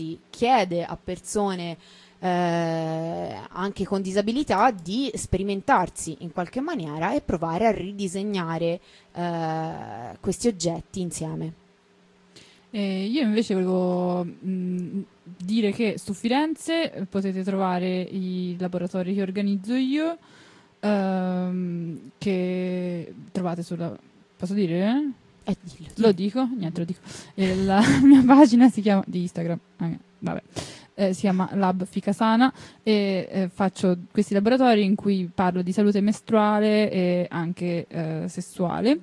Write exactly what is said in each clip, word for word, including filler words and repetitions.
chiede a persone eh, anche con disabilità di sperimentarsi in qualche maniera e provare a ridisegnare eh, questi oggetti insieme. Eh, io invece volevo mh, dire che su Firenze potete trovare i laboratori che organizzo io, ehm, che trovate sulla... posso dire? Eh, dillo, dillo. Lo dico? Niente, lo dico. Eh, la mia pagina si chiama... di Instagram, eh, vabbè. Eh, si chiama Lab Ficasana e eh, faccio questi laboratori in cui parlo di salute mestruale e anche eh, sessuale.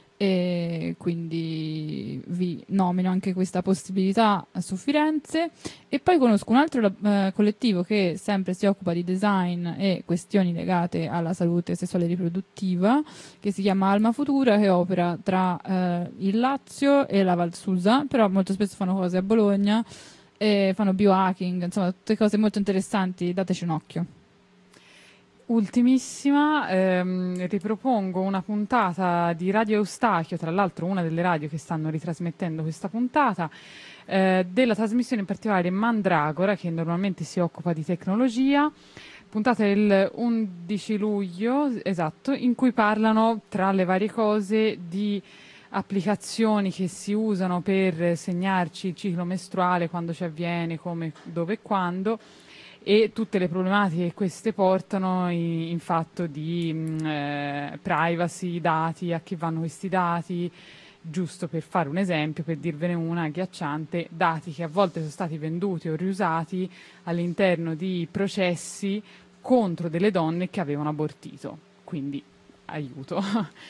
E quindi vi nomino anche questa possibilità su Firenze. E poi conosco un altro eh, collettivo che sempre si occupa di design e questioni legate alla salute sessuale e riproduttiva, che si chiama Alma Futura, che opera tra eh, il Lazio e la Val Susa, però molto spesso fanno cose a Bologna e fanno biohacking, insomma tutte cose molto interessanti, dateci un occhio. Ultimissima, ehm, ripropongo una puntata di Radio Eustachio, tra l'altro una delle radio che stanno ritrasmettendo questa puntata, eh, della trasmissione in particolare Mandragora, che normalmente si occupa di tecnologia, puntata del undici luglio, esatto, in cui parlano, tra le varie cose, di applicazioni che si usano per segnarci il ciclo mestruale, quando ci avviene, come, dove e quando, e tutte le problematiche che queste portano in, in fatto di mh, eh, privacy, dati, a chi vanno questi dati, giusto per fare un esempio, per dirvene una agghiacciante, dati che a volte sono stati venduti o riusati all'interno di processi contro delle donne che avevano abortito, quindi aiuto.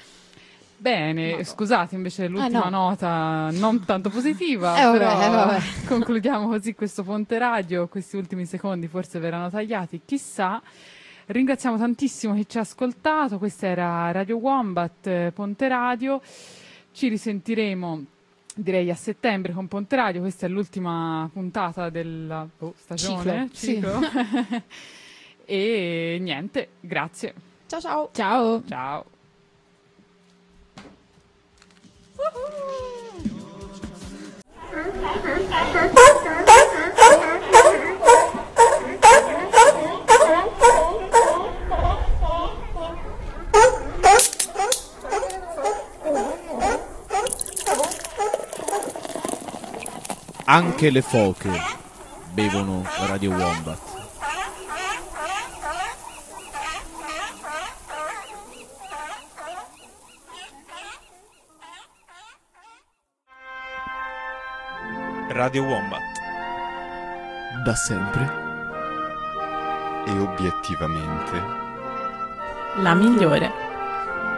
Bene, no. Scusate invece l'ultima ah, no. nota non tanto positiva, eh, vabbè, però eh, vabbè. concludiamo così questo Ponte Radio. Questi ultimi secondi forse verranno tagliati, chissà. Ringraziamo tantissimo chi ci ha ascoltato. Questa era Radio Wombat, eh, Ponte Radio. Ci risentiremo direi a settembre con Ponte Radio. Questa è l'ultima puntata della oh, stagione ciclo, ciclo. Sì. E niente, grazie. Ciao ciao. Ciao. Ciao. Anche le foche bevono Radio Wombat. Radio Wombat. Da sempre e obiettivamente la migliore.